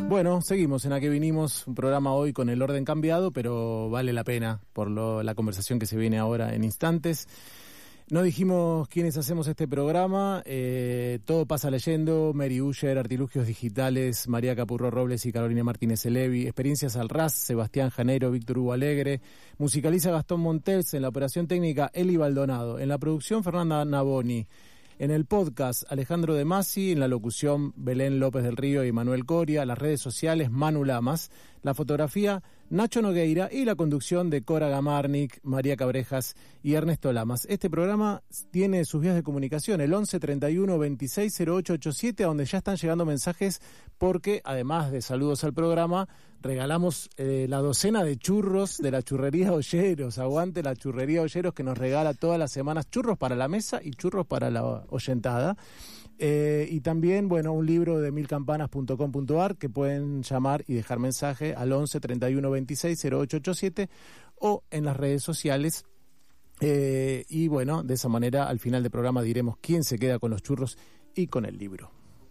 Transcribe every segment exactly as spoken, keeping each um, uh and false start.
Bueno, seguimos en A Qué Vinimos, un programa hoy con el orden cambiado, pero vale la pena por lo, la conversación que se viene ahora en instantes. No dijimos quiénes hacemos este programa, eh, Todo pasa leyendo, Mary Uller, Artilugios Digitales, María Capurro Robles y Carolina Martínez Elevi, Experiencias al Ras, Sebastián Janero, Víctor Hugo Alegre, musicaliza Gastón Montels, en la operación técnica Eli Baldonado, en la producción Fernanda Navoni, en el podcast Alejandro De Masi, en la locución Belén López del Río y Manuel Coria, las redes sociales Manu Lamas, la fotografía Nacho Nogueira y la conducción de Cora Gamarnik, María Cabrejas y Ernesto Lamas. Este programa tiene sus vías de comunicación, el once treinta y uno veintiséis cero ocho ochenta y siete, a donde ya están llegando mensajes porque, además de saludos al programa, regalamos eh, la docena de churros de la churrería Olleros. Aguante la churrería Olleros, que nos regala todas las semanas churros para la mesa y churros para la oyentada. Eh, y también, bueno, un libro de mil campanas punto com punto a r que pueden llamar y dejar mensaje al once treinta y uno veintiséis cero ocho ochenta y siete o en las redes sociales. Eh, y bueno, de esa manera al final del programa diremos quién se queda con los churros y con el libro.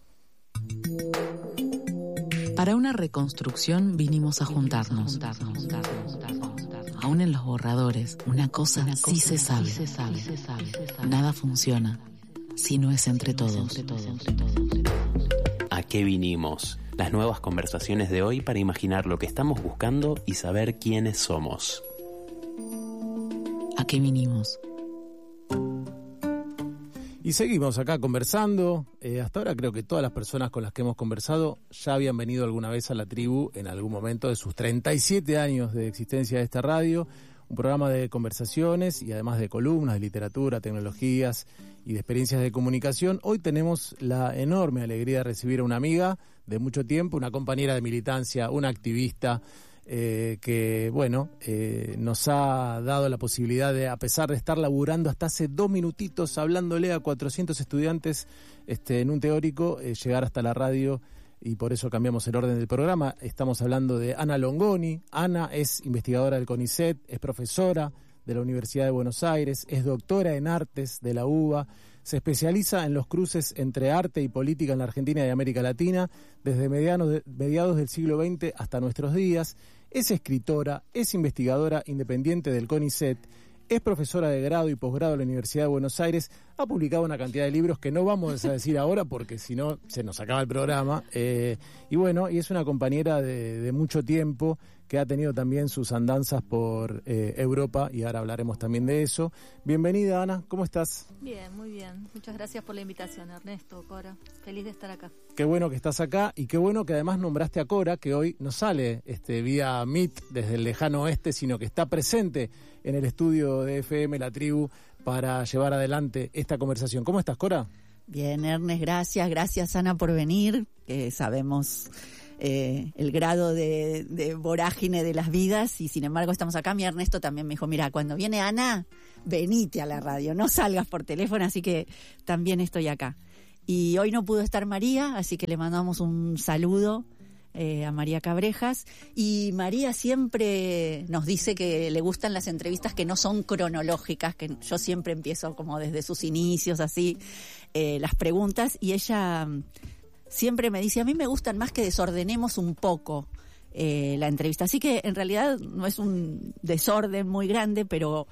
Para una reconstrucción vinimos a juntarnos. Aún en los borradores, una cosa sí se sabe. Nada funciona si no es entre todos. ¿A qué vinimos? Las nuevas conversaciones de hoy para imaginar lo que estamos buscando y saber quiénes somos. ¿A qué vinimos? Y seguimos acá conversando. Eh, hasta ahora creo que todas las personas con las que hemos conversado ya habían venido alguna vez a la tribu en algún momento de sus treinta y siete años de existencia de esta radio. Un programa de conversaciones y además de columnas de literatura, tecnologías y de experiencias de comunicación. Hoy tenemos la enorme alegría de recibir a una amiga de mucho tiempo, una compañera de militancia, una activista eh, que, bueno, eh, nos ha dado la posibilidad de, a pesar de estar laburando hasta hace dos minutitos, hablándole a cuatrocientos estudiantes este, en un teórico, eh, llegar hasta la radio. Y por eso cambiamos el orden del programa. Estamos hablando de Ana Longoni. Ana es investigadora del CONICET, es profesora de la Universidad de Buenos Aires, es doctora en artes de la U B A, se especializa en los cruces entre arte y política en la Argentina y América Latina, desde medianos de, mediados del siglo veinte hasta nuestros días, es escritora, es investigadora independiente del CONICET, es profesora de grado y posgrado de la Universidad de Buenos Aires, ha publicado una cantidad de libros que no vamos a decir ahora porque si no se nos acaba el programa, eh, y bueno, y es una compañera de, de mucho tiempo que ha tenido también sus andanzas por eh, Europa y ahora hablaremos también de eso. Bienvenida, Ana, ¿cómo estás? Bien, muy bien. Muchas gracias por la invitación, Ernesto, Cora. Feliz de estar acá. Qué bueno que estás acá y qué bueno que además nombraste a Cora, que hoy no sale este, vía Meet desde el lejano oeste, sino que está presente en el estudio de F M La Tribu para llevar adelante esta conversación. ¿Cómo estás, Cora? Bien, Ernest, gracias. Gracias, Ana, por venir, que sabemos eh, el grado de, de vorágine de las vidas y sin embargo estamos acá. Mi Ernesto también me dijo, mira, cuando viene Ana, venite a la radio, no salgas por teléfono, así que también estoy acá. Y hoy no pudo estar María, así que le mandamos un saludo eh, a María Cabrejas. Y María siempre nos dice que le gustan las entrevistas que no son cronológicas, que yo siempre empiezo como desde sus inicios, así, eh, las preguntas. Y ella siempre me dice, a mí me gustan más que desordenemos un poco eh, la entrevista. Así que en realidad no es un desorden muy grande, pero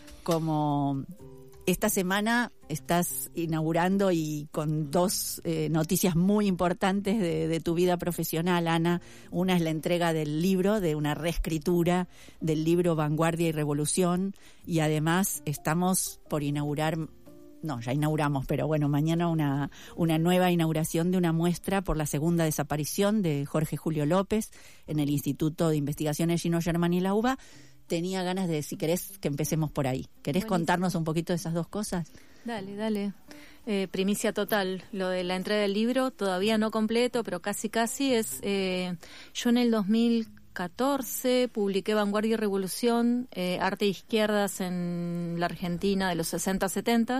como esta semana estás inaugurando y con dos eh, noticias muy importantes de, de tu vida profesional, Ana. Una es la entrega del libro, de una reescritura del libro Vanguardia y Revolución, y además estamos por inaugurar, no, ya inauguramos, pero bueno, mañana una, una nueva inauguración de una muestra por la segunda desaparición de Jorge Julio López en el Instituto de Investigaciones Gino Germán y la U B A. Tenía ganas de, si querés, que empecemos por ahí. ¿Querés Buenísimo. Contarnos un poquito de esas dos cosas? Dale, dale. Eh, primicia total. Lo de la entrega del libro, todavía no completo, pero casi casi es... Eh, yo en el dos mil catorce publiqué Vanguardia y Revolución, eh, Arte e Izquierdas en la Argentina de los sesenta, setenta,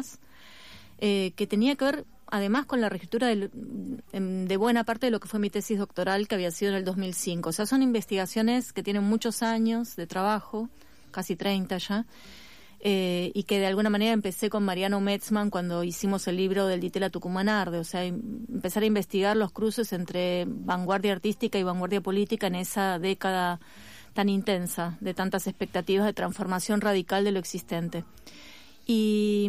eh, que tenía que ver además con la reescritura de, de buena parte de lo que fue mi tesis doctoral, que había sido en el dos mil cinco. O sea, son investigaciones que tienen muchos años de trabajo, casi treinta ya, eh, y que de alguna manera empecé con Mariano Metzman cuando hicimos el libro del Ditela Tucumanarde, o sea, empezar a investigar los cruces entre vanguardia artística y vanguardia política en esa década tan intensa, de tantas expectativas de transformación radical de lo existente. Y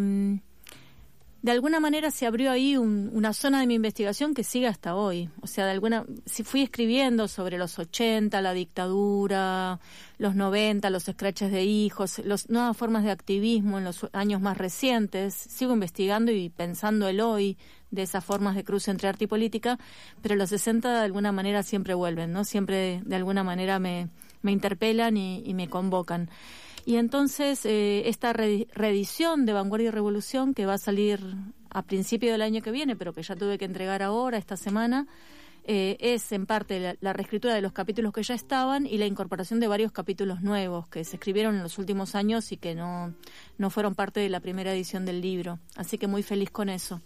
de alguna manera se abrió ahí un, una zona de mi investigación que sigue hasta hoy. O sea, de alguna, si fui escribiendo sobre los ochenta, la dictadura, los noventa, los scratches de hijos, las nuevas formas de activismo en los años más recientes. Sigo investigando y pensando el hoy de esas formas de cruce entre arte y política, pero los sesenta de alguna manera siempre vuelven, ¿no? Siempre de alguna manera me, me interpelan y, y me convocan. Y entonces eh, esta re- reedición de Vanguardia y Revolución, que va a salir a principio del año que viene, pero que ya tuve que entregar ahora, esta semana, eh, es en parte la, la reescritura de los capítulos que ya estaban y la incorporación de varios capítulos nuevos que se escribieron en los últimos años y que no, no fueron parte de la primera edición del libro. Así que muy feliz con eso.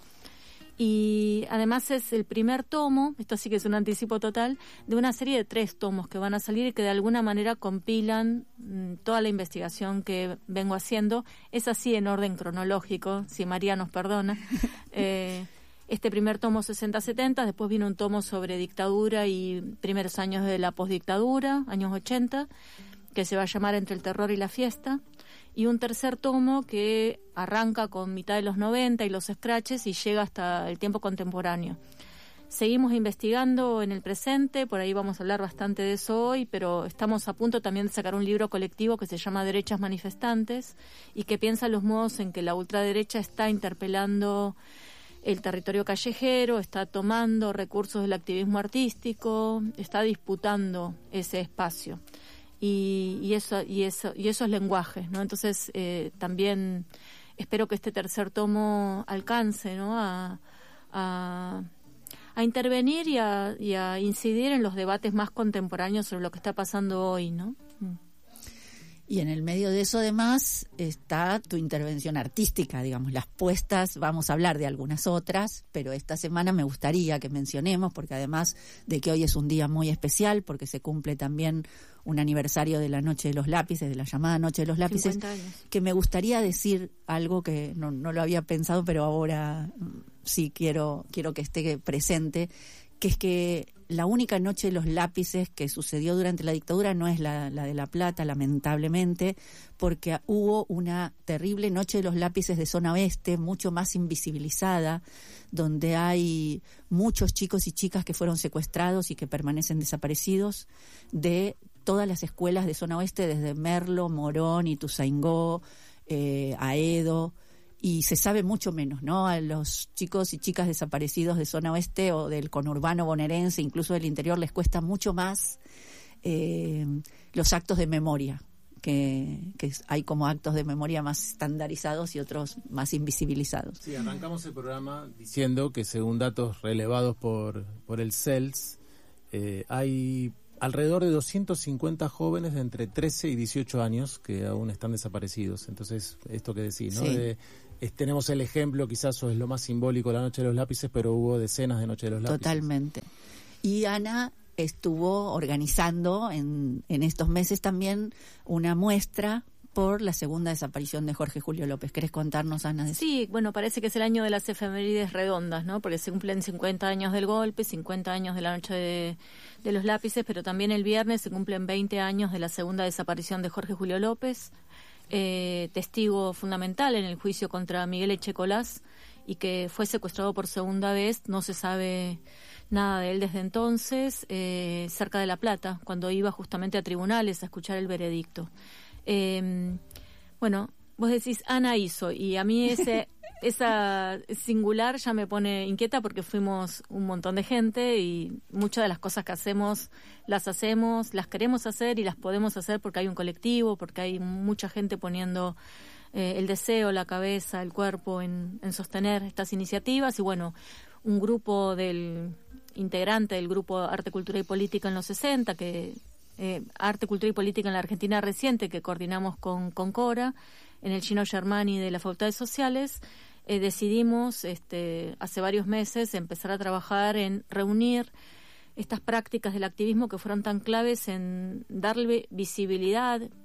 Y además es el primer tomo, esto sí que es un anticipo total, de una serie de tres tomos que van a salir y que de alguna manera compilan mmm, toda la investigación que vengo haciendo. Es así en orden cronológico, si María nos perdona. Eh, este primer tomo sesenta setenta, después viene un tomo sobre dictadura y primeros años de la posdictadura, años ochenta, que se va a llamar Entre el terror y la fiesta. Y un tercer tomo que arranca con mitad de los noventa y los scratches y llega hasta el tiempo contemporáneo. Seguimos investigando en el presente, por ahí vamos a hablar bastante de eso hoy, pero estamos a punto también de sacar un libro colectivo que se llama Derechas Manifestantes y que piensa los modos en que la ultraderecha está interpelando el territorio callejero, está tomando recursos del activismo artístico, está disputando ese espacio. Y, y eso y eso y esos lenguajes, ¿no? Entonces eh, también espero que este tercer tomo alcance, ¿no? a, a, a intervenir y a, y a incidir en los debates más contemporáneos sobre lo que está pasando hoy, ¿no? Mm. Y en el medio de eso, además, está tu intervención artística, digamos, las puestas, vamos a hablar de algunas otras, pero esta semana me gustaría que mencionemos, porque además de que hoy es un día muy especial, porque se cumple también un aniversario de la Noche de los Lápices, de la llamada Noche de los Lápices, que me gustaría decir algo que no, no lo había pensado, pero ahora sí quiero, quiero que esté presente, que es que la única Noche de los Lápices que sucedió durante la dictadura no es la, la de La Plata, lamentablemente, porque hubo una terrible Noche de los Lápices de zona oeste, mucho más invisibilizada, donde hay muchos chicos y chicas que fueron secuestrados y que permanecen desaparecidos de todas las escuelas de zona oeste, desde Merlo, Morón, Ituzaingó, eh, Aedo, y se sabe mucho menos, ¿no? A los chicos y chicas desaparecidos de zona oeste o del conurbano bonaerense, incluso del interior, les cuesta mucho más eh, los actos de memoria, que, que hay como actos de memoria más estandarizados y otros más invisibilizados. Sí, arrancamos el programa diciendo que según datos relevados por, por el C E L S, eh, hay alrededor de doscientos cincuenta jóvenes de entre trece y dieciocho años que aún están desaparecidos. Entonces, esto que decís, ¿no? Sí. De, es, tenemos el ejemplo, quizás eso es lo más simbólico, la Noche de los Lápices, pero hubo decenas de Noche de los Lápices. Totalmente. Y Ana estuvo organizando en, en estos meses también una muestra por la segunda desaparición de Jorge Julio López. ¿Querés contarnos, Ana, de eso? Sí, bueno, parece que es el año de las efemérides redondas, ¿no? Porque se cumplen cincuenta años del golpe, cincuenta años de la Noche de, de los Lápices, pero también el viernes se cumplen veinte años de la segunda desaparición de Jorge Julio López, eh, testigo fundamental en el juicio contra Miguel Echecolás, y que fue secuestrado por segunda vez, no se sabe nada de él desde entonces, eh, cerca de La Plata, cuando iba justamente a tribunales a escuchar el veredicto. Eh, bueno, vos decís Ana hizo, y a mí ese esa singular ya me pone inquieta porque fuimos un montón de gente y muchas de las cosas que hacemos las hacemos, las queremos hacer y las podemos hacer porque hay un colectivo, porque hay mucha gente poniendo eh, el deseo, la cabeza, el cuerpo en, en sostener estas iniciativas. Y bueno, un grupo del integrante del grupo Arte, Cultura y Política en los sesenta, que Eh, Arte, Cultura y Política en la Argentina Reciente, que coordinamos con, con Cora, en el Chino Germani de la Facultad de Sociales, eh, decidimos este, hace varios meses empezar a trabajar en reunir estas prácticas del activismo que fueron tan claves en darle visibilidad,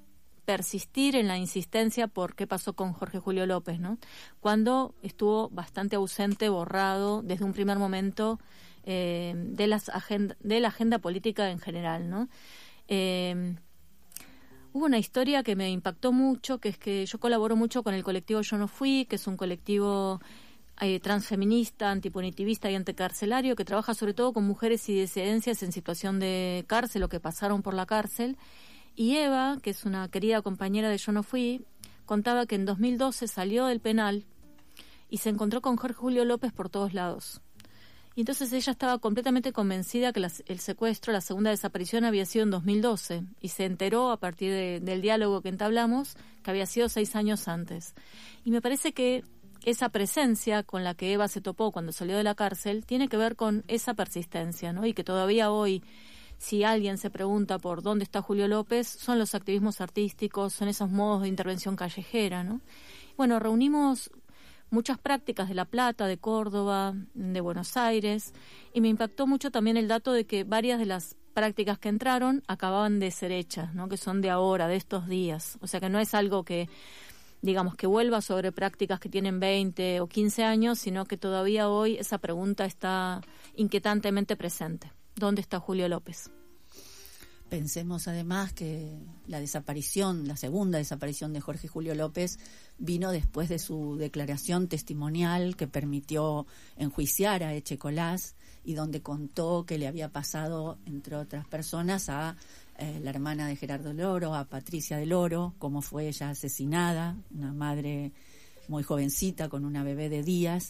persistir en la insistencia por qué pasó con Jorge Julio López, ¿no? Cuando estuvo bastante ausente, borrado desde un primer momento eh, de las agenda, de la agenda política en general, ¿no? Eh, hubo una historia que me impactó mucho, que es que yo colaboro mucho con el colectivo Yo No Fui, que es un colectivo eh, transfeminista, antipunitivista y anticarcelario, que trabaja sobre todo con mujeres y disidencias en situación de cárcel o que pasaron por la cárcel. Y Eva, que es una querida compañera de Yo No Fui, contaba que en dos mil doce salió del penal y se encontró con Jorge Julio López por todos lados. Y entonces ella estaba completamente convencida que la, el secuestro, la segunda desaparición, había sido en dos mil doce. Y se enteró, a partir de, del diálogo que entablamos, que había sido seis años antes. Y me parece que esa presencia con la que Eva se topó cuando salió de la cárcel tiene que ver con esa persistencia, ¿no? Y que todavía hoy, si alguien se pregunta por dónde está Julio López, son los activismos artísticos, son esos modos de intervención callejera, ¿no? Bueno, reunimos muchas prácticas de La Plata, de Córdoba, de Buenos Aires, y me impactó mucho también el dato de que varias de las prácticas que entraron acababan de ser hechas, ¿no? Que son de ahora, de estos días. O sea que no es algo que, digamos, que vuelva sobre prácticas que tienen veinte o quince años, sino que todavía hoy esa pregunta está inquietantemente presente. ¿Dónde está Julio López? Pensemos además que la desaparición, la segunda desaparición de Jorge Julio López vino después de su declaración testimonial que permitió enjuiciar a Echecolás y donde contó que le había pasado, entre otras personas, a eh, la hermana de Gerardo Loro, a Patricia del Oro, cómo fue ella asesinada, una madre muy jovencita con una bebé de días.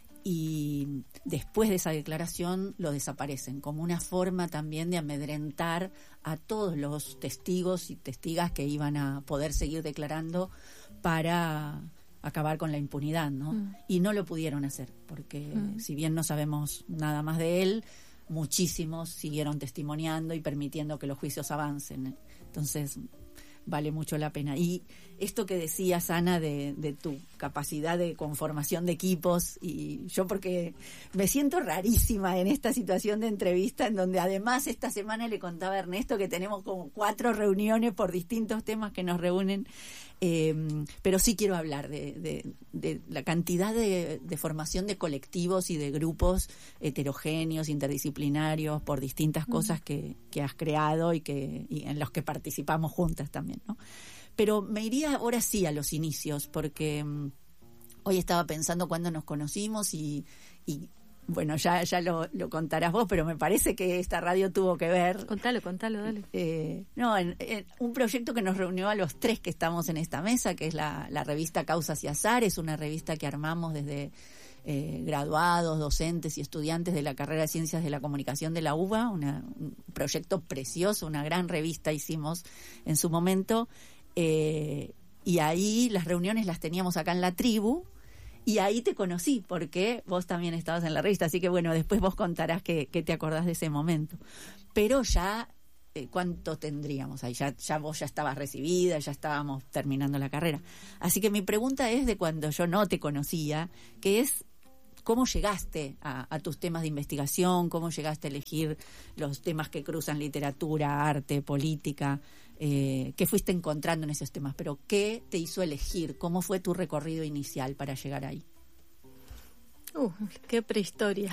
Y después de esa declaración lo desaparecen, como una forma también de amedrentar a todos los testigos y testigas que iban a poder seguir declarando para acabar con la impunidad, ¿no? Mm. Y no lo pudieron hacer, porque mm. si bien no sabemos nada más de él, muchísimos siguieron testimoniando y permitiendo que los juicios avancen. Entonces vale mucho la pena. Y esto que decías, Ana, de, de tu capacidad de conformación de equipos, y yo porque me siento rarísima en esta situación de entrevista, en donde además esta semana le contaba a Ernesto que tenemos como cuatro reuniones por distintos temas que nos reúnen, eh, pero sí quiero hablar de, de, de la cantidad de, de formación de colectivos y de grupos heterogéneos, interdisciplinarios, por distintas mm. cosas que, que has creado y, que, y en los que participamos juntas también, ¿no? Pero me iría ahora sí a los inicios, porque um, hoy estaba pensando cuándo nos conocimos y, y bueno, ya ya lo, lo contarás vos, pero me parece que esta radio tuvo que ver. Contalo, contalo, dale. Eh, no, en, en un proyecto que nos reunió a los tres que estamos en esta mesa, que es la, la revista Causas y Azares, una revista que armamos desde eh, graduados, docentes y estudiantes de la carrera de Ciencias de la Comunicación de la U B A, una, un proyecto precioso, una gran revista hicimos en su momento. Eh, y ahí las reuniones las teníamos acá en la tribu y ahí te conocí porque vos también estabas en la revista, así que bueno, después vos contarás que, que te acordás de ese momento. Pero ya, eh, ¿cuánto tendríamos ahí? Ya, ya vos ya estabas recibida, ya estábamos terminando la carrera. Así que mi pregunta es de cuando yo no te conocía, que es ¿cómo llegaste a, a tus temas de investigación? ¿Cómo llegaste a elegir los temas que cruzan literatura, arte, política? Eh, ¿Qué fuiste encontrando en esos temas? Pero ¿qué te hizo elegir? ¿Cómo fue tu recorrido inicial para llegar ahí? Uh, qué prehistoria.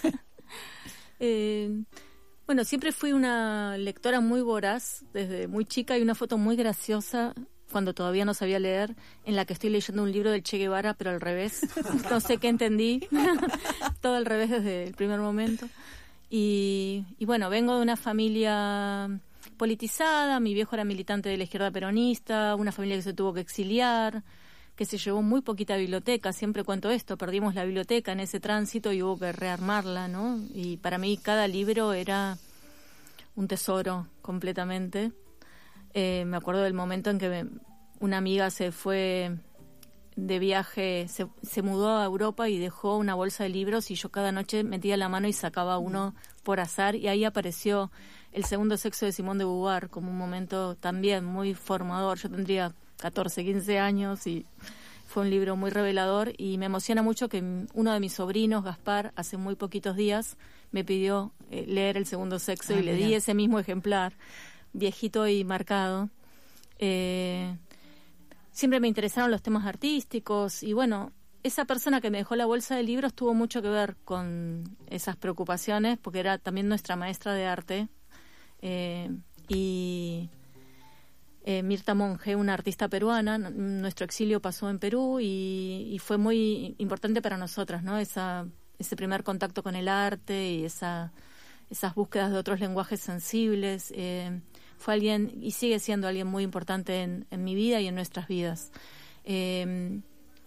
eh, bueno, siempre fui una lectora muy voraz desde muy chica. Hay una foto muy graciosa cuando todavía no sabía leer, en la que estoy leyendo un libro del Che Guevara, pero al revés. No sé qué entendí. Todo al revés desde el primer momento. Y, y bueno, vengo de una familia politizada. Mi viejo era militante de la izquierda peronista, una familia que se tuvo que exiliar, que se llevó muy poquita biblioteca. Siempre cuento esto, perdimos la biblioteca en ese tránsito y hubo que rearmarla, ¿no? Y para mí cada libro era un tesoro completamente. Eh, me acuerdo del momento en que me, una amiga se fue de viaje, se, se mudó a Europa y dejó una bolsa de libros y yo cada noche metía la mano y sacaba uno por azar y ahí apareció El segundo sexo de Simone de Beauvoir como un momento también muy formador. Yo tendría catorce, quince años y fue un libro muy revelador y me emociona mucho que uno de mis sobrinos, Gaspar, hace muy poquitos días me pidió eh, leer El segundo sexo ah, y le di ese mismo ejemplar, viejito y marcado. Eh, siempre me interesaron los temas artísticos y bueno, esa persona que me dejó la bolsa de libros tuvo mucho que ver con esas preocupaciones porque era también nuestra maestra de arte. Eh, y eh, Mirta Monge, una artista peruana, nuestro exilio pasó en Perú y, y fue muy importante para nosotras, ¿no? Esa, ese primer contacto con el arte y esa, esas búsquedas de otros lenguajes sensibles. Eh, fue alguien y sigue siendo alguien muy importante en, en mi vida y en nuestras vidas. Eh,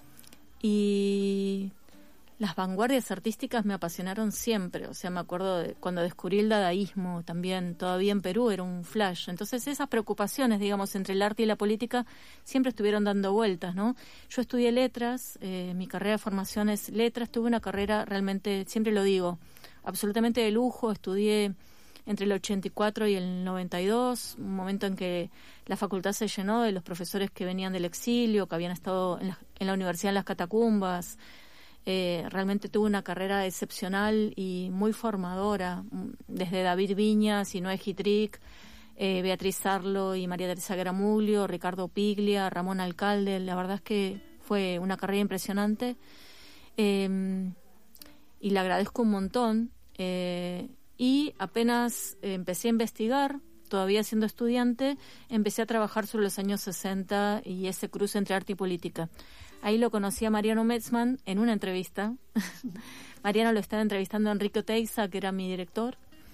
y las vanguardias artísticas me apasionaron siempre, o sea, me acuerdo de cuando descubrí el dadaísmo también, todavía en Perú, era un flash. Entonces esas preocupaciones, digamos, entre el arte y la política siempre estuvieron dando vueltas, ¿no? Yo estudié letras, eh, mi carrera de formación es letras, tuve una carrera realmente, siempre lo digo, absolutamente de lujo. Estudié entre el ochenta y cuatro y el noventa y dos, un momento en que la facultad se llenó de los profesores que venían del exilio, que habían estado en la, en la universidad en las catacumbas. Eh, realmente tuve una carrera excepcional y muy formadora, desde David Viñas y Noé Gitric, eh, Beatriz Sarlo y María Teresa Garamuglio, Ricardo Piglia, Ramón Alcalde. La verdad es que fue una carrera impresionante eh, y le agradezco un montón. Eh, y apenas eh, empecé a investigar, todavía siendo estudiante, empecé a trabajar sobre los años sesenta y ese cruce entre arte y política. Ahí lo conocí a Mariano Metzman en una entrevista. Mariano lo estaba entrevistando a Enrique Oteiza, que era mi director,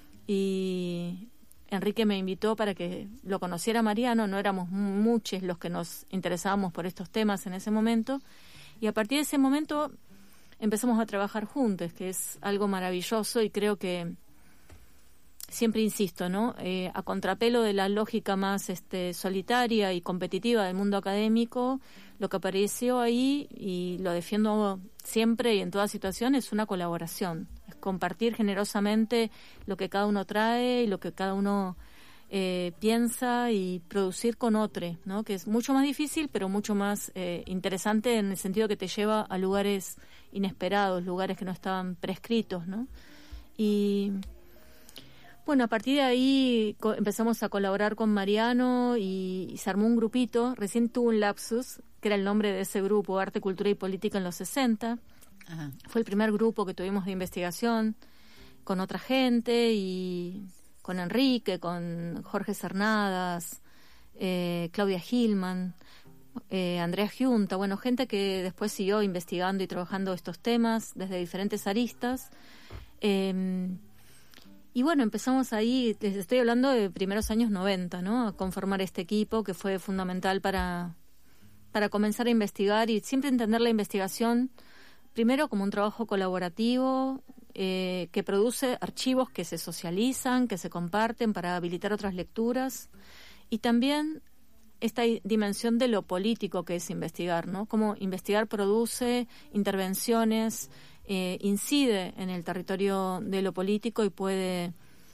y Enrique me invitó para que lo conociera Mariano. No éramos muchos los que nos interesábamos por estos temas en ese momento, y a partir de ese momento empezamos a trabajar juntos, que es algo maravilloso, y creo que siempre insisto, ¿no? Eh, a contrapelo de la lógica más este, solitaria y competitiva del mundo académico, lo que apareció ahí, y lo defiendo siempre y en toda situación, es una colaboración. Es compartir generosamente lo que cada uno trae y lo que cada uno eh, piensa y producir con otro, ¿no? Que es mucho más difícil, pero mucho más eh, interesante en el sentido que te lleva a lugares inesperados, lugares que no estaban prescritos, ¿no? Y bueno, a partir de ahí co- empezamos a colaborar con Mariano y, y se armó un grupito. Recién tuvo un lapsus, que era el nombre de ese grupo, Arte, Cultura y Política en los sesenta. Ajá. Fue el primer grupo que tuvimos de investigación con otra gente, y con Enrique, con Jorge Cernadas, eh, Claudia Gilman, eh, Andrea Giunta, bueno, gente que después siguió investigando y trabajando estos temas desde diferentes aristas. Eh, Y bueno, empezamos ahí, les estoy hablando de primeros años noventa, ¿no? A conformar este equipo que fue fundamental para, para comenzar a investigar y siempre entender la investigación, primero como un trabajo colaborativo eh, que produce archivos que se socializan, que se comparten para habilitar otras lecturas, y también esta dimensión de lo político que es investigar, ¿no? Cómo investigar produce intervenciones, Eh, incide en el territorio de lo político y puede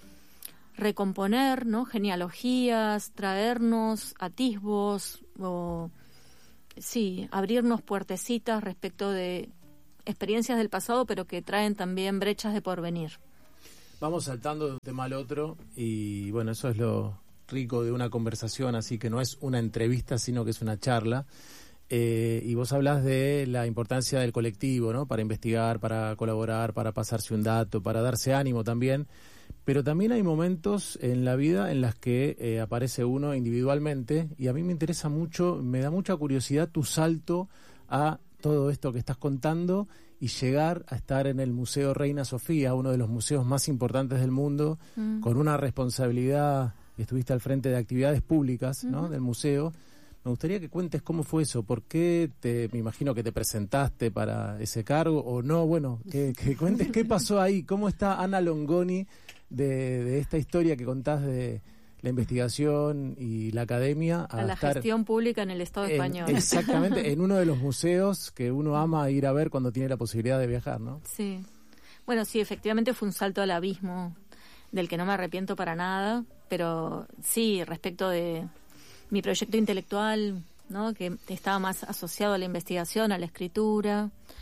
recomponer, ¿no? Genealogías, traernos atisbos o sí, abrirnos puertecitas respecto de experiencias del pasado, pero que traen también brechas de porvenir. Vamos saltando de un tema al otro y bueno, eso es lo rico de una conversación, así que no es una entrevista, sino que es una charla. Eh, y vos hablas de la importancia del colectivo, ¿no? Para investigar, para colaborar, para pasarse un dato, para darse ánimo también. Pero también hay momentos en la vida en las que eh, aparece uno individualmente, y a mí me interesa mucho, me da mucha curiosidad tu salto a todo esto que estás contando y llegar a estar en el Museo Reina Sofía, uno de los museos más importantes del mundo, mm. con una responsabilidad, estuviste al frente de actividades públicas, ¿no? Uh-huh. Del museo. Me gustaría que cuentes cómo fue eso, por qué te, me imagino que te presentaste para ese cargo o no, bueno, que, que cuentes qué pasó ahí, cómo está Ana Longoni de, de esta historia que contás de la investigación y la academia a, a la estar gestión pública en el Estado en, español. Exactamente, en uno de los museos que uno ama ir a ver cuando tiene la posibilidad de viajar, ¿no? Sí, bueno, sí, efectivamente fue un salto al abismo del que no me arrepiento para nada, pero sí, respecto de mi proyecto intelectual, ¿no? Que estaba más asociado a la investigación, a la escritura,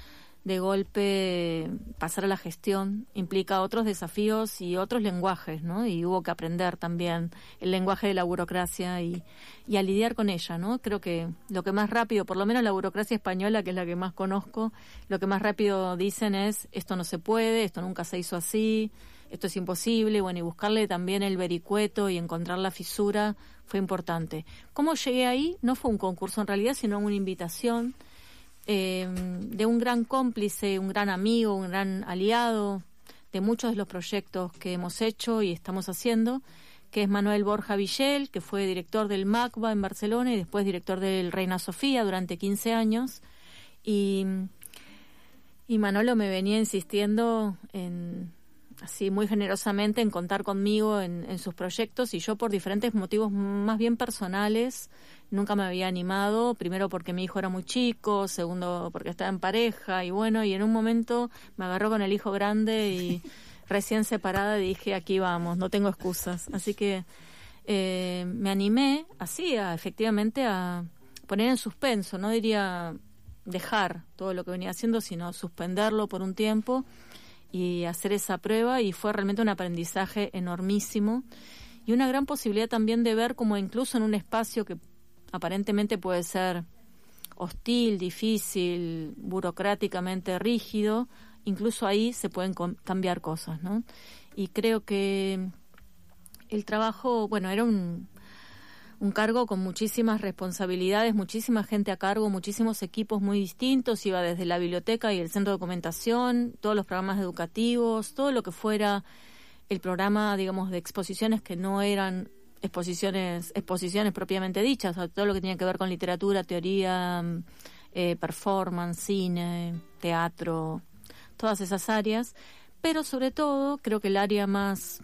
de golpe pasar a la gestión implica otros desafíos y otros lenguajes, ¿no? Y hubo que aprender también el lenguaje de la burocracia y, y a lidiar con ella, ¿no? Creo que lo que más rápido, por lo menos la burocracia española, que es la que más conozco, lo que más rápido dicen es esto no se puede, esto nunca se hizo así, esto es imposible, bueno, y buscarle también el vericueto y encontrar la fisura fue importante. ¿Cómo llegué ahí? No fue un concurso en realidad, sino una invitación Eh, de un gran cómplice, un gran amigo, un gran aliado de muchos de los proyectos que hemos hecho y estamos haciendo, que es Manuel Borja Villel, que fue director del MACBA en Barcelona y después director del Reina Sofía durante quince años. Y, y Manolo me venía insistiendo en, así muy generosamente en contar conmigo en, en sus proyectos, y yo por diferentes motivos más bien personales nunca me había animado, primero porque mi hijo era muy chico, segundo porque estaba en pareja, y bueno, y en un momento me agarró con el hijo grande y recién separada dije, aquí vamos, no tengo excusas. Así que eh, me animé así, a, efectivamente, a poner en suspenso, no diría dejar todo lo que venía haciendo, sino suspenderlo por un tiempo y hacer esa prueba, y fue realmente un aprendizaje enormísimo y una gran posibilidad también de ver cómo incluso en un espacio que aparentemente puede ser hostil, difícil, burocráticamente rígido, incluso ahí se pueden com- cambiar cosas, ¿no? Y creo que el trabajo, bueno, era un, un cargo con muchísimas responsabilidades, muchísima gente a cargo, muchísimos equipos muy distintos, iba desde la biblioteca y el centro de documentación, todos los programas educativos, todo lo que fuera el programa, digamos, de exposiciones que no eran exposiciones exposiciones propiamente dichas, o sea, todo lo que tenía que ver con literatura, teoría, eh, performance, cine, teatro, todas esas áreas, pero sobre todo creo que el área más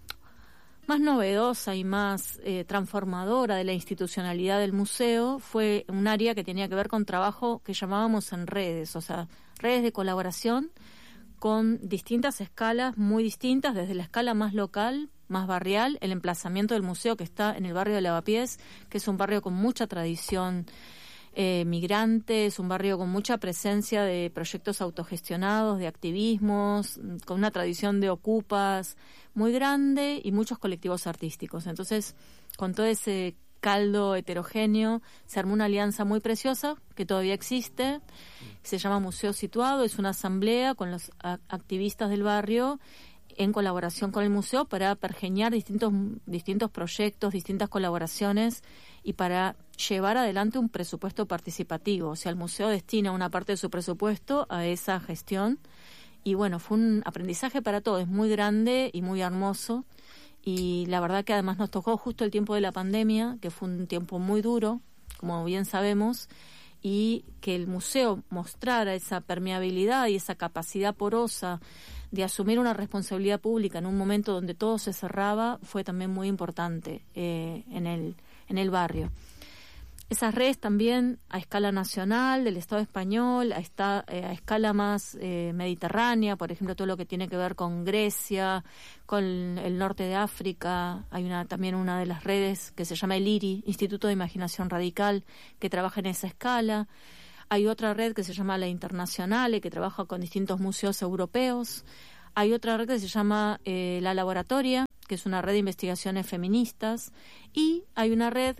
más novedosa y más eh, transformadora de la institucionalidad del museo fue un área que tenía que ver con trabajo que llamábamos en redes, o sea, redes de colaboración con distintas escalas muy distintas, desde la escala más local, más barrial, el emplazamiento del museo que está en el barrio de Lavapiés, que es un barrio con mucha tradición eh, migrante, es un barrio con mucha presencia de proyectos autogestionados, de activismos, con una tradición de ocupas muy grande y muchos colectivos artísticos. Entonces, con todo ese caldo heterogéneo, se armó una alianza muy preciosa que todavía existe, se llama Museo Situado, es una asamblea con los a- activistas del barrio en colaboración con el museo para pergeñar distintos distintos proyectos, distintas colaboraciones y para llevar adelante un presupuesto participativo. O sea, el museo destina una parte de su presupuesto a esa gestión y bueno, fue un aprendizaje para todos, es muy grande y muy hermoso, y la verdad que además nos tocó justo el tiempo de la pandemia, que fue un tiempo muy duro, como bien sabemos, y que el museo mostrara esa permeabilidad y esa capacidad porosa de asumir una responsabilidad pública en un momento donde todo se cerraba fue también muy importante eh, en el en el barrio. Esas redes también a escala nacional del Estado español, a, esta, eh, a escala más eh, mediterránea, por ejemplo, todo lo que tiene que ver con Grecia, con el norte de África. Hay una también una de las redes que se llama el I R I, Instituto de Imaginación Radical, que trabaja en esa escala. Hay otra red que se llama la Internacionale, que trabaja con distintos museos europeos. Hay otra red que se llama eh, La Laboratoria, que es una red de investigaciones feministas. Y hay una red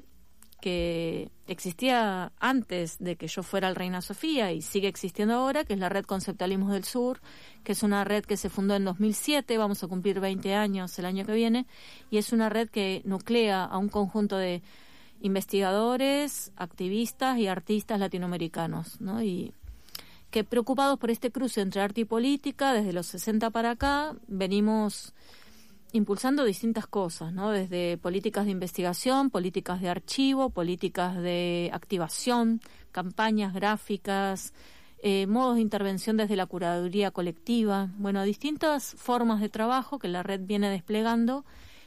que existía antes de que yo fuera al Reina Sofía y sigue existiendo ahora, que es la Red Conceptualismos del Sur, que es una red que se fundó en dos mil siete, vamos a cumplir veinte años el año que viene, y es una red que nuclea a un conjunto de investigadores, activistas y artistas latinoamericanos, ¿no? Y que preocupados por este cruce entre arte y política, desde los sesenta para acá, venimos impulsando distintas cosas, ¿no? Desde políticas de investigación, políticas de archivo, políticas de activación, campañas gráficas, eh, modos de intervención desde la curaduría colectiva, bueno, distintas formas de trabajo que la red viene desplegando,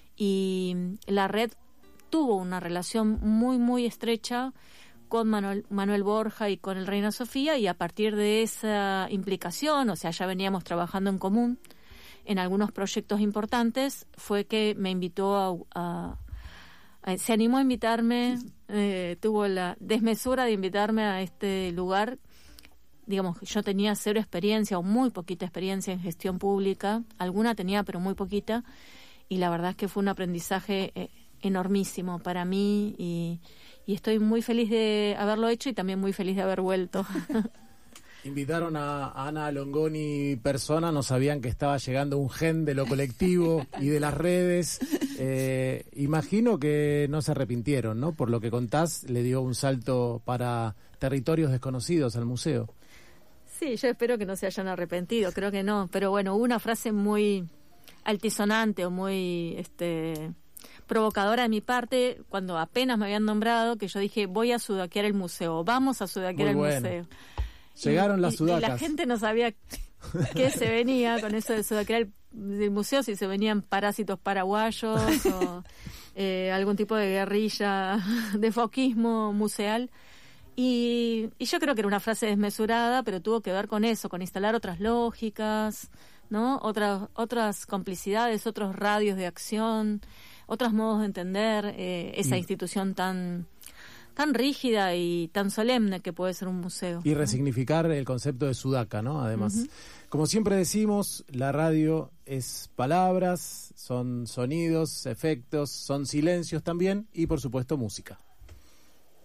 y la red tuvo una relación muy, muy estrecha con Manuel, Manuel Borja y con el Reina Sofía, y a partir de esa implicación, o sea, ya veníamos trabajando en común en algunos proyectos importantes, fue que me invitó a, a, a se animó a invitarme, eh, tuvo la desmesura de invitarme a este lugar digamos, yo tenía cero experiencia o muy poquita experiencia en gestión pública, alguna tenía pero muy poquita, y la verdad es que fue un aprendizaje eh, enormísimo para mí y, y estoy muy feliz de haberlo hecho y también muy feliz de haber vuelto. Invitaron a Ana Longoni persona, no sabían que estaba llegando un gen de lo colectivo y de las redes. Eh, imagino que no se arrepintieron, ¿no? Por lo que contás, le dio un salto para territorios desconocidos al museo. Sí, yo espero que no se hayan arrepentido, creo que no. Pero bueno, hubo una frase muy altisonante o muy este, provocadora de mi parte cuando apenas me habían nombrado, que yo dije, voy a sudaquear el museo, vamos a sudaquear el bueno. museo. Llegaron y, las sudacas. Y la gente no sabía qué se venía con eso de sudaquear el, el museo, si se venían parásitos paraguayos o eh, algún tipo de guerrilla, de foquismo museal. Y, y yo creo que era una frase desmesurada, pero tuvo que ver con eso, con instalar otras lógicas, ¿no? Otras, otras complicidades, otros radios de acción, otros modos de entender eh, esa y, institución tan... tan rígida y tan solemne que puede ser un museo. Y resignificar el concepto de sudaca, ¿no? Además, uh-huh. Como siempre decimos, la radio es palabras, son sonidos, efectos, son silencios también y, por supuesto, música.